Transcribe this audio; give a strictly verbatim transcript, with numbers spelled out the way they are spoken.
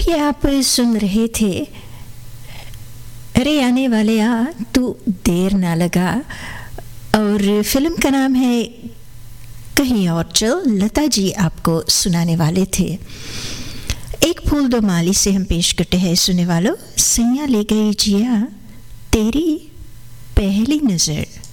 अभी आप सुन रहे थे अरे आने वाले आ तू देर ना लगा, और फिल्म का नाम है कहीं और चल। लता जी आपको सुनाने वाले थे। एक फूल दो माली से हम पेश करते हैं सुनने वालों, सैया ले गई जिया तेरी पहली नज़र।